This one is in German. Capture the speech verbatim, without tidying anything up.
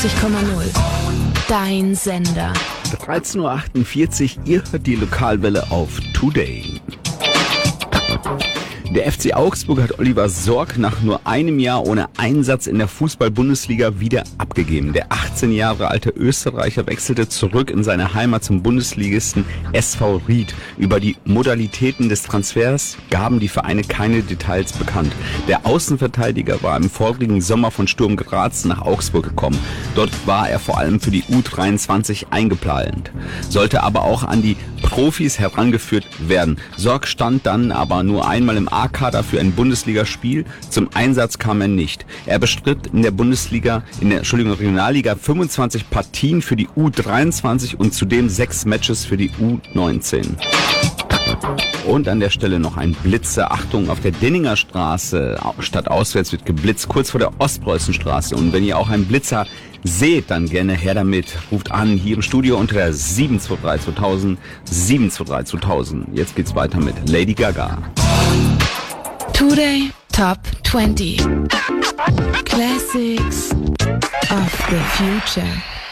neunundneunzig Komma null. Dein Sender. dreizehn Uhr achtundvierzig, ihr hört die Lokalwelle auf Today. Der F C Augsburg hat Oliver Sorg nach nur einem Jahr ohne Einsatz in der Fußball-Bundesliga wieder abgegeben. Der achtzehn Jahre alte Österreicher wechselte zurück in seine Heimat zum Bundesligisten S V Ried. Über die Modalitäten des Transfers gaben die Vereine keine Details bekannt. Der Außenverteidiger war im vorigen Sommer von Sturm Graz nach Augsburg gekommen. Dort war er vor allem für die U dreiundzwanzig eingeplant, sollte aber auch an die Profis herangeführt werden. Sorg stand dann aber nur einmal im A-Kader für ein Bundesligaspiel. Zum Einsatz kam er nicht. Er bestritt in der Bundesliga, in der Entschuldigung, Regionalliga fünfundzwanzig Partien für die U dreiundzwanzig und zudem sechs Matches für die U neunzehn. Und an der Stelle noch ein Blitzer. Achtung, auf der Denninger Straße, statt auswärts wird geblitzt, kurz vor der Ostpreußenstraße. Und wenn ihr auch einen Blitzer seht, dann gerne her damit. Ruft an, hier im Studio unter der sieben zwei drei zweitausend, sieben zwei drei zweitausend. Jetzt geht's weiter mit Lady Gaga. Today Top zwanzig. Classics of the Future.